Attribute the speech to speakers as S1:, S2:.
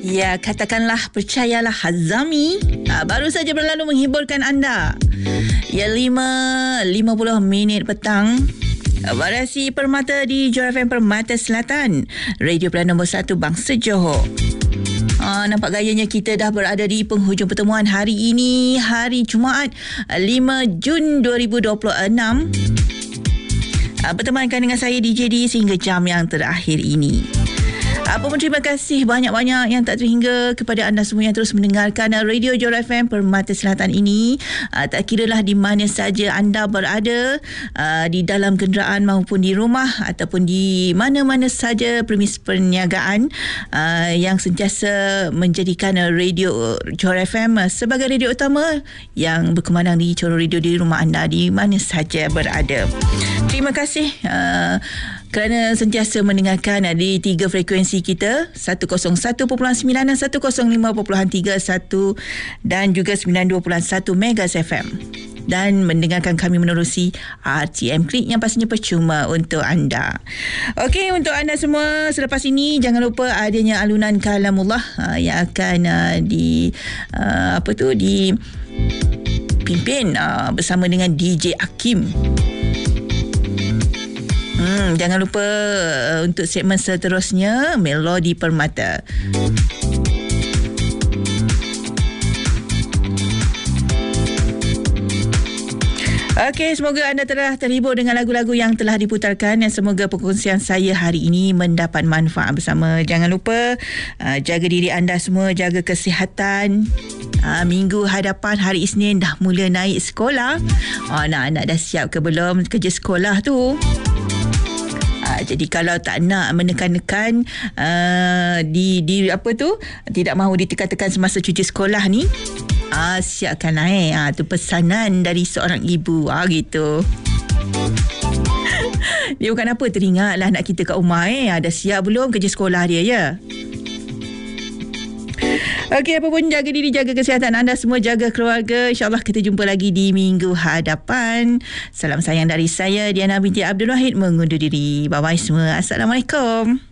S1: Ya, katakanlah, percayalah Hazami baru saja berlalu menghiburkan anda. Ya, 5:50 petang. Variasi Permata di Johor FM Permata Selatan, Radio Pilihan nombor 1 Bangsa Johor. Nampak gayanya kita dah berada di penghujung pertemuan hari ini, hari Jumaat 5 Jun 2026. Bertemankan dengan saya DJ D sehingga jam yang terakhir ini. Terima kasih banyak-banyak yang tak terhingga kepada anda semua yang terus mendengarkan Radio Johor FM Permata Selatan ini. Tak kiralah di mana saja anda berada, di dalam kenderaan maupun di rumah ataupun di mana-mana saja premis perniagaan, yang sentiasa menjadikan Radio Johor FM sebagai radio utama yang berkumandang di corong radio di rumah anda di mana saja berada. Terima kasih kerana sentiasa mendengarkan di 3 frekuensi kita, 101.9 dan 105.31 dan juga 92.1 Megas FM, dan mendengarkan kami menerusi RTM Klik yang pastinya percuma untuk anda. Okey, untuk anda semua selepas ini jangan lupa adanya alunan Kalamullah yang akan dipimpin bersama dengan DJ Hakim. Jangan lupa untuk segmen seterusnya Melodi Permata. Okey, semoga anda telah terhibur dengan lagu-lagu yang telah diputarkan, dan semoga perkongsian saya hari ini mendapat manfaat bersama. Jangan lupa jaga diri anda semua, jaga kesihatan. Minggu hadapan hari Isnin dah mula naik sekolah. Anak-anak dah siap ke belum kerja sekolah tu? Jadi kalau tak nak menekan-nekan tidak mahu ditekan-tekan semasa cuti sekolah ni, siapkan naik. Tu pesanan dari seorang ibu gitu. Dia bukan apa, teringatlah anak kita kat rumah dah siap belum kerja sekolah dia, ya. Okey, apa pun, jaga diri, jaga kesihatan anda semua, jaga keluarga. InsyaAllah kita jumpa lagi di minggu hadapan. Salam sayang dari saya, Diana binti Abdul Wahid, mengundur diri. Bye-bye semua. Assalamualaikum.